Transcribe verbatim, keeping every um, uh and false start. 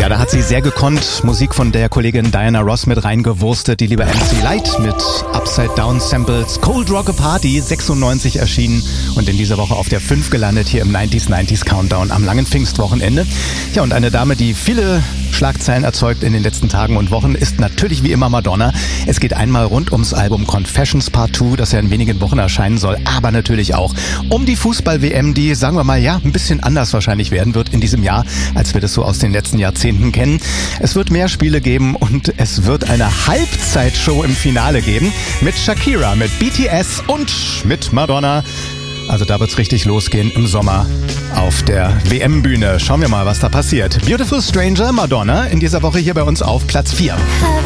Ja, da hat sie sehr gekonnt Musik von der Kollegin Diana Ross mit reingewurstet, die liebe M C Light mit Upside Down Samples. Cold Rock a Party, sechsundneunzig erschienen und in dieser Woche auf der fünf gelandet hier im neunziger neunzig Countdown am langen Pfingstwochenende. Ja, und eine Dame, die viele Schlagzeilen erzeugt in den letzten Tagen und Wochen, ist natürlich wie immer Madonna. Es geht einmal rund ums Album Confessions Part zwei, das ja in wenigen Wochen erscheinen soll, aber natürlich auch um die Fußball-W M, die, sagen wir mal, ja, ein bisschen anders wahrscheinlich werden wird in diesem Jahr, als wir das so aus den letzten Jahrzehnten kennen. Es wird mehr Spiele geben und es wird eine Halbzeitshow im Finale geben mit Shakira, mit B T S und mit Madonna. Also da wird's richtig losgehen im Sommer auf der W M-Bühne. Schauen wir mal, was da passiert. Beautiful Stranger, Madonna, in dieser Woche hier bei uns auf Platz vier.